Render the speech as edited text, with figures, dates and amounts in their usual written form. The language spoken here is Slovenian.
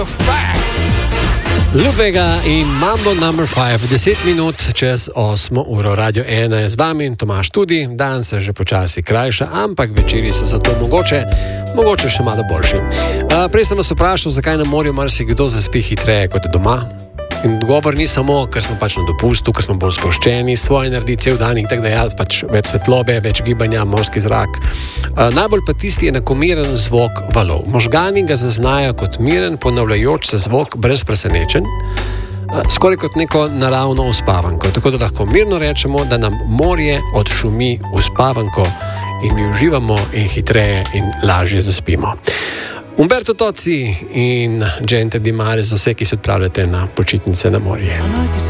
Lupega in Mambo No. 5, 10 minut čez 8 uro, Radio 1 je z vami in Tomaž tudi. Dan se že počasi krajša, ampak večeri so zato mogoče še malo boljši. Prej sem vas vprašal, zakaj na morju marsikdo zaspi hitreje kot doma. In odgovor ni samo, ker smo pač na dopustu, ker smo bolj sproščeni, svoje naredi cel dan in tako da je pač več svetlobe, več gibanja, morski zrak. Najbolj pa tisti enakomeren zvok valov. Možgani ga zaznajo kot miren, ponavljajoč se zvok brez presenečenj, skoraj kot neko naravno uspavanko. Tako da lahko mirno rečemo, da nam morje odšumi uspavanko in mi uživamo in hitreje in lažje zaspimo. Umberto Tozzi in Gente Di Mare za vse, ki se odpravljate na počitnice na morje.